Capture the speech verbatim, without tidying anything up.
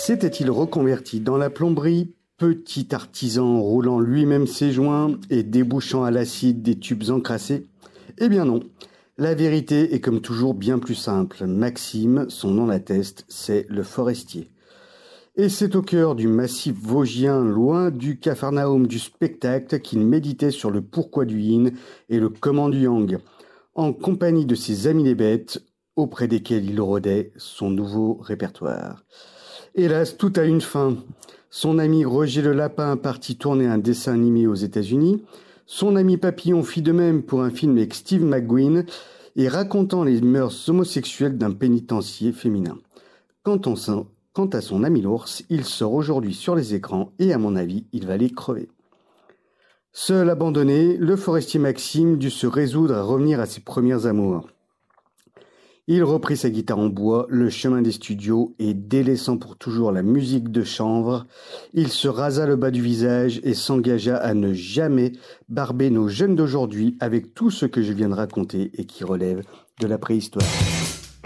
S'était-il reconverti dans la plomberie, petit artisan roulant lui-même ses joints et débouchant à l'acide des tubes encrassés? Eh bien non, la vérité est comme toujours bien plus simple. Maxime, son nom l'atteste, c'est le forestier. Et c'est au cœur du massif vosgien, loin du capharnaüm du spectacle, qu'il méditait sur le pourquoi du yin et le comment du yang, en compagnie de ses amis les bêtes, auprès desquels il rôdait son nouveau répertoire. Hélas, tout a une fin. Son ami Roger le Lapin partit tourner un dessin animé aux États-Unis. Son ami Papillon fit de même pour un film avec Steve McQueen et racontant les mœurs homosexuelles d'un pénitencier féminin. Quant, on, quant à son ami l'ours, il sort aujourd'hui sur les écrans et à mon avis, il va les crever. Seul abandonné, le forestier Maxime dut se résoudre à revenir à ses premières amours. Il reprit sa guitare en bois, le chemin des studios, et délaissant pour toujours la musique de chanvre, il se rasa le bas du visage et s'engagea à ne jamais barber nos jeunes d'aujourd'hui avec tout ce que je viens de raconter et qui relève de la préhistoire.